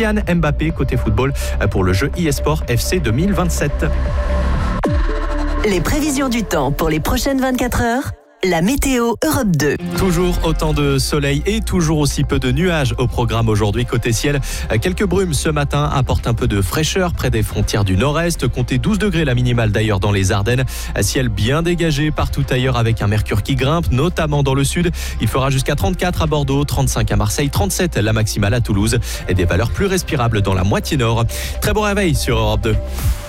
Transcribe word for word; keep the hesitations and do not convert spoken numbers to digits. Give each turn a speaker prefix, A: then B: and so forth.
A: Kylian Mbappé côté football pour le jeu eSport F C deux mille vingt-sept.
B: Les prévisions du temps pour les prochaines vingt-quatre heures. La météo Europe deux.
A: Toujours autant de soleil et toujours aussi peu de nuages au programme aujourd'hui côté ciel. Quelques brumes ce matin apportent un peu de fraîcheur près des frontières du nord-est. Comptez douze degrés la minimale d'ailleurs dans les Ardennes. Ciel bien dégagé partout ailleurs avec un mercure qui grimpe, notamment dans le sud. Il fera jusqu'à trente-quatre à Bordeaux, trente-cinq à Marseille, trente-sept la maximale à Toulouse et des valeurs plus respirables dans la moitié nord. Très bon réveil sur Europe deux.